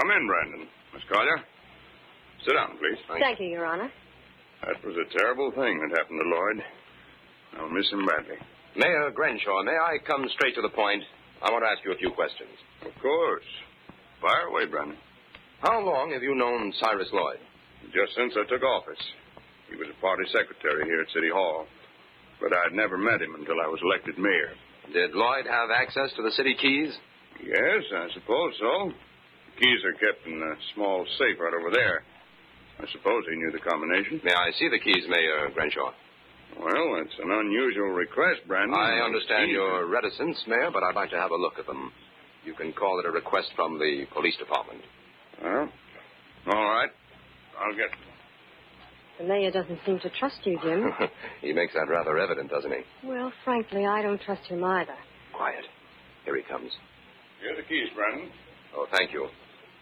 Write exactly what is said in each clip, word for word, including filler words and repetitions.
Come in, Brandon. Miss Collier. Sit down, please. Thank, Thank you, Your Honor. That was a terrible thing that happened to Lloyd. I'll miss him badly. Mayor Grenshaw, may I come straight to the point? I want to ask you a few questions. Of course. Fire away, Brandon. How long have you known Cyrus Lloyd? Just since I took office. He was a party secretary here at City Hall. But I'd never met him until I was elected mayor. Did Lloyd have access to the city keys? Yes, I suppose so. The keys are kept in a small safe right over there. I suppose he knew the combination. May I see the keys, Mayor Grenshaw? Well, it's an unusual request, Brandon. I understand your reticence, Mayor, but I'd like to have a look at them. You can call it a request from the police department. Well, all right. I'll get them. The mayor doesn't seem to trust you, Jim. He makes that rather evident, doesn't he? Well, frankly, I don't trust him either. Quiet. Here he comes. Here are the keys, Brandon. Oh, thank you.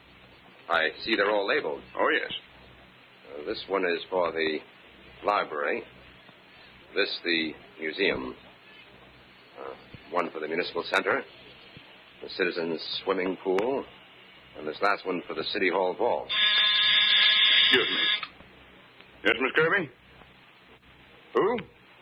I see they're all labeled. Oh, yes. Uh, this one is for the library. This, the museum. Uh, one for the municipal center. The citizens' swimming pool. And this last one for the City Hall vault. Excuse me. Yes, Miss Kirby? Who?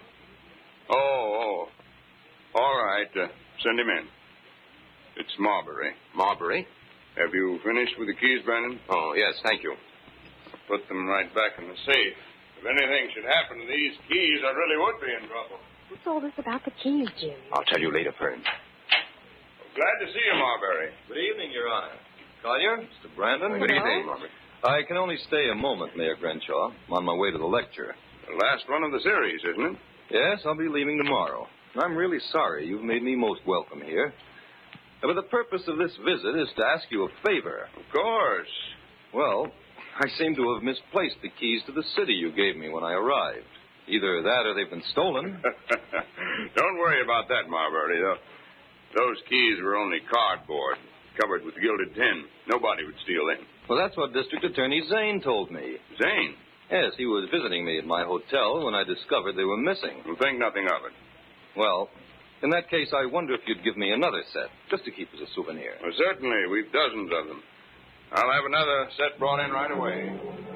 Oh, oh. All right. Uh, send him in. It's Marbury. Marbury? Have you finished with the keys, Brandon? Oh, yes, thank you. I'll put them right back in the safe. If anything should happen to these keys, I really would be in trouble. What's all this about the keys, Jim? I'll tell you later, Fern. Well, glad to see you, Marbury. Good evening, Your Honor. Collier, Mister Brandon. Good evening, Marbury. I can only stay a moment, Mayor Grenshaw. I'm on my way to the lecture. The last one of the series, isn't it? Yes, I'll be leaving tomorrow. I'm really sorry you've made me most welcome here. But the purpose of this visit is to ask you a favor. Of course. Well, I seem to have misplaced the keys to the city you gave me when I arrived. Either that or they've been stolen. Don't worry about that, Marbury. Those keys were only cardboard, covered with gilded tin. Nobody would steal them. Well, that's what District Attorney Zane told me. Zane? Yes, he was visiting me at my hotel when I discovered they were missing. Well, think nothing of it. Well, in that case, I wonder if you'd give me another set, just to keep as a souvenir. Well, certainly. We've dozens of them. I'll have another set brought in right away.